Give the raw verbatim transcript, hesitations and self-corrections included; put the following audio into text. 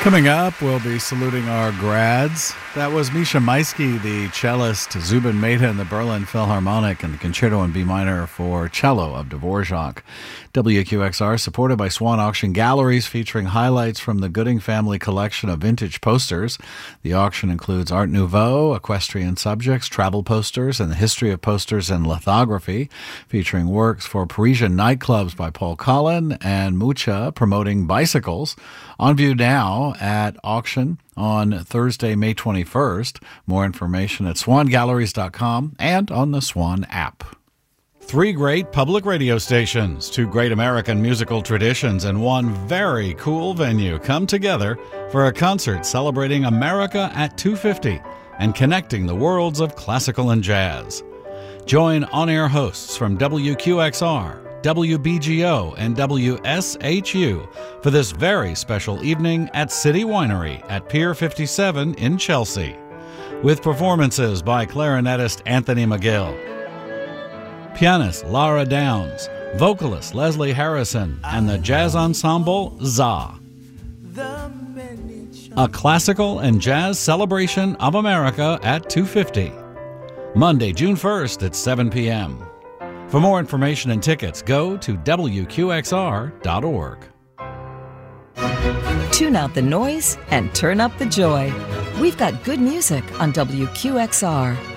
Coming up, we'll be saluting our grads. That was Misha Maisky, the cellist, Zubin Mehta in the Berlin Philharmonic, and the Concerto in B minor for cello of Dvorak. W Q X R, supported by Swan Auction Galleries, featuring highlights from the Gooding family collection of vintage posters. The auction includes Art Nouveau, equestrian subjects, travel posters, and the history of posters and lithography, featuring works for Parisian nightclubs by Paul Collin and Mucha, promoting bicycles. On view now at auction on Thursday, May twenty-first. More information at swan galleries dot com and on the Swan app. Three great public radio stations, two great American musical traditions, and one very cool venue come together for a concert celebrating America at two fifty and connecting the worlds of classical and jazz. Join on-air hosts from W Q X R, W B G O, and W S H U for this very special evening at City Winery at Pier fifty-seven in Chelsea, with performances by clarinetist Anthony McGill, pianist Lara Downs, vocalist Leslie Harrison, and the jazz ensemble Za. A classical and jazz celebration of America at two fifty. Monday, June first at seven p.m. For more information and tickets, go to W Q X R dot org. Tune out the noise and turn up the joy. We've got good music on W Q X R.